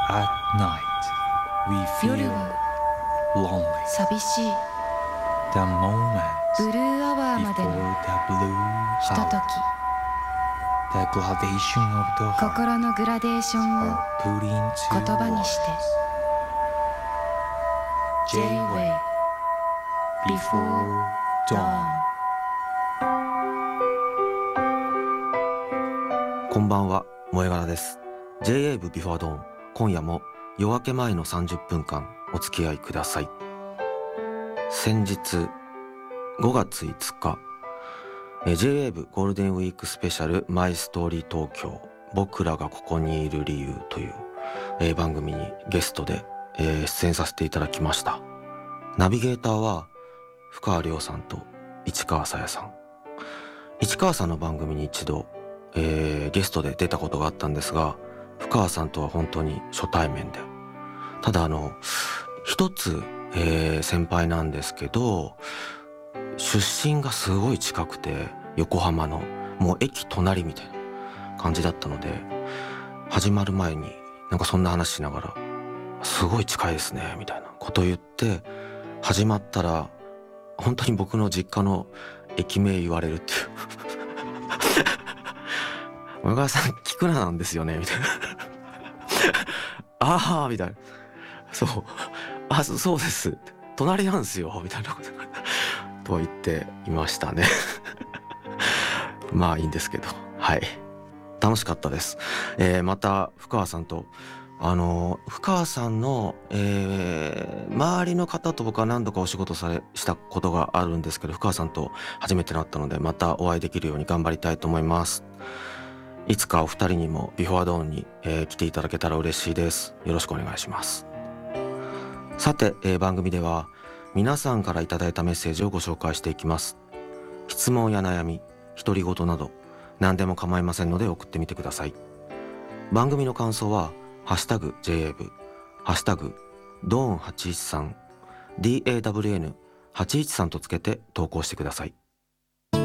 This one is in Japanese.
At night, we 夜 feel は lonely. 寂しい。 The moment ブルーアワーまで before の the blue ひとと hour, き。 the gradation of the heart 心のグラデーションを are put into 言葉にして J-Wave before dawn. こんばんは、萌え柄です。 J-Wave Before Dawn、 今夜も夜明け前の30分間お付き合いください。先日5月5日、J-Wave ゴールデンウィークスペシャルマイストーリー東京、僕らがここにいる理由という、番組にゲストで、出演させていただきました。ナビゲーターは深川亮さんと市川さやさん。市川さんの番組に一度、ゲストで出たことがあったんですが、深川さんとは本当に初対面で、ただ一つ、先輩なんですけど、出身がすごい近くて、横浜のもう駅隣みたいな感じだったので、始まる前になんかそんな話しながら、すごい近いですねみたいなこと言って、始まったら本当に僕の実家の駅名言われるっていう小川さん菊名なんですよねみたいなああみたいな、そう、あ、そうです隣なんですよみたいなことと言っていましたねまあいいんですけど、はい、楽しかったです。また深川さんと深川さんの、周りの方と僕は何度かお仕事したことがあるんですけど、深川さんと初めてなったので、またお会いできるように頑張りたいと思います。いつかお二人にもビフォードーンに、来ていただけたら嬉しいです。よろしくお願いします。さて、番組では皆さんからいただいたメッセージをご紹介していきます。質問や悩み、独り言など何でも構いませんので送ってみてください。番組の感想はハッシュタグ JAV、 ハッシュタグドーン813 DAWN813 とつけて投稿してください。